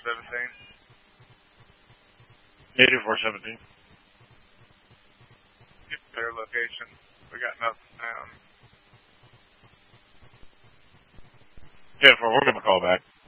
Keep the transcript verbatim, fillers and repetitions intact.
seventeen. eighty-four seventeen. Get their location. We got nothing down. Yeah, we'll give them a call back.